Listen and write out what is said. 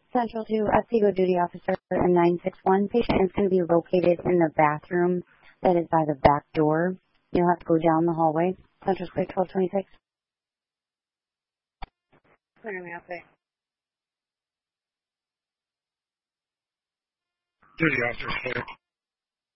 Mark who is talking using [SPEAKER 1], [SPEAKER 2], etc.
[SPEAKER 1] Central to Otsego Duty Officer in 961. Patient is going to be located in the bathroom that is by the back door. You'll have to go down the hallway. Central Square 1226.
[SPEAKER 2] Clear me out there.
[SPEAKER 3] Duty Officer,